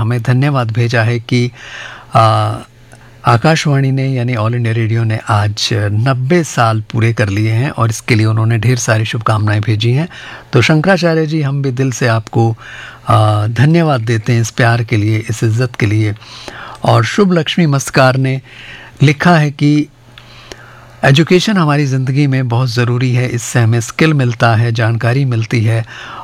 हमें धन्यवाद भेजा है कि आकाशवाणी ने यानी ऑल इंडिया रेडियो ने आज 90 साल पूरे कर लिए हैं और इसके लिए उन्होंने ढेर सारी शुभकामनाएं भेजी हैं। तो शंकराचार्य जी, हम भी दिल से आपको धन्यवाद देते हैं इस प्यार के लिए, इस इज़्ज़त के लिए। और शुभ लक्ष्मी मस्कार ने लिखा है कि एजुकेशन हमारी ज़िंदगी में बहुत ज़रूरी है, इससे हमें स्किल मिलता है, जानकारी मिलती है